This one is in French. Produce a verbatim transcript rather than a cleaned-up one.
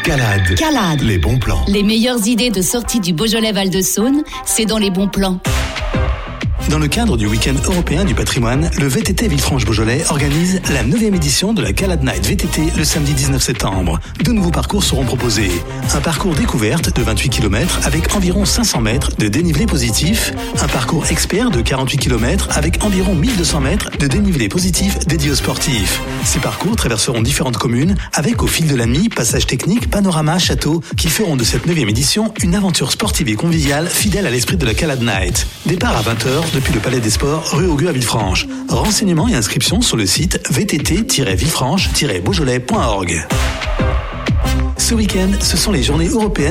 Calade. Calade. Les bons plans. Les meilleures idées de sortie du Beaujolais Val-de-Saône, c'est dans les bons plans. Dans le cadre du Week-end européen du patrimoine, le V T T Villefranche-Beaujolais organise la neuvième édition de la Calade Night V T T le samedi dix-neuf septembre. Deux nouveaux parcours seront proposés. Un parcours découverte de vingt-huit kilomètres avec environ cinq cents mètres de dénivelé positif. Un parcours expert de quarante-huit kilomètres avec environ mille deux cents mètres de dénivelé positif dédié aux sportifs. Ces parcours traverseront différentes communes avec au fil de la nuit, passages techniques, panoramas, châteaux qui feront de cette neuvième édition une aventure sportive et conviviale fidèle à l'esprit de la Calade Night. Départ à vingt heures depuis le Palais des Sports, rue Auguste à Villefranche. Renseignements et inscriptions sur le site v t t tiret villefranche tiret beaujolais point org. Ce week-end, ce sont les journées européennes